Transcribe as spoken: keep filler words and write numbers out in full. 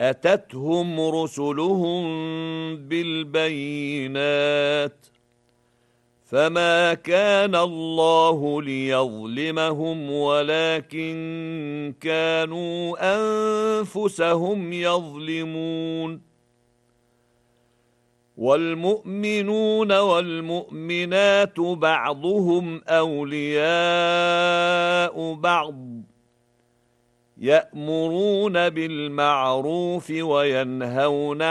أتتهم رسلهم بالبينات فما كان الله ليظلمهم ولكن كانوا أنفسهم يظلمون والمؤمنون والمؤمنات بعضهم أولياء بعض يأمرون بالمعروف وينهون